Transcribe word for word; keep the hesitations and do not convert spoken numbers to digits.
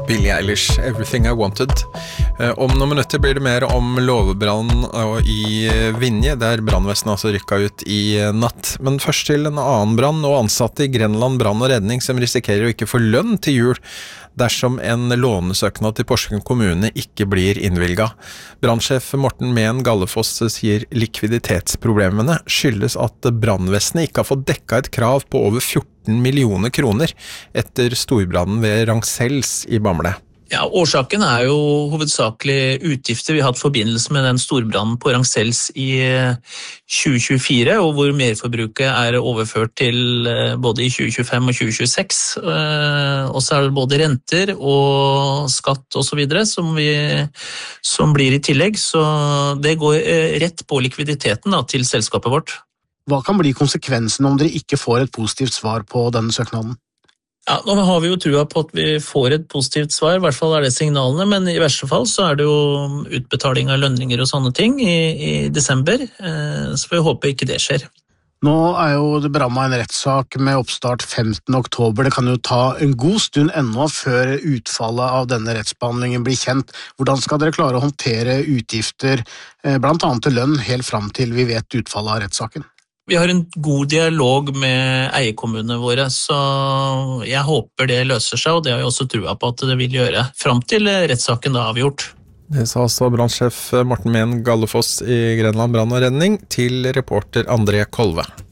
Billie Eilish, Everything I Wanted. Om noen minutter blir det mer om låvebrann i Vinje, der brannvesenet altså rykket ut i natt. Men først til en annen brann, og ansatte i Grenland brann og redning som risikerer å ikke få lønn til jul dersom en lånesøknad til Porsgrunn kommune ikke blir innvilget. Brannsjef Morten Mehn Gallefoss sier likviditetsproblemene skyldes at brannvesenet ikke har fått dekket et krav på over fjorten millioner kroner etter storbrannen ved Rangsells i Bamble. Ja, årsaken er jo hovedsakelig utgifter vi har hatt forbindelse med den storbrannen på Rangsells i tjue tjuefire, og hvor merforbruket er overført til både i tjue tjuefem og tjue tjueseks. Og så er det både renter og skatt og så videre som, vi, som blir i tillegg, så det går rett på likviditeten da, til selskapet vårt. Hva kan bli konsekvensen om dere ikke får et positivt svar på denne søknaden? Ja, nå har vi jo trua på at vi får et positivt svar, i hvert fall er det signalene, men i verste fall så er det jo utbetaling av lønninger og sånne ting i, i desember, så vi håper ikke det skjer. Nå er jo det berammet en rettssak med oppstart femtende oktober. Det kan jo ta en god stund ennå før utfallet av denne rettsbehandlingen blir kjent. Hvordan skal dere klare å håndtere utgifter, blant annet til lønn, helt fram til vi vet utfallet av rettssaken? Vi har en god dialog med eierkommunene våre, så jeg håper det løser seg, og det har jeg også trua på at det vil gjøre, fram til rettssaken da avgjort. Det sa altså brannsjef Morten Mehn Gallefoss i Grenland brann og redning til reporter André Kolve.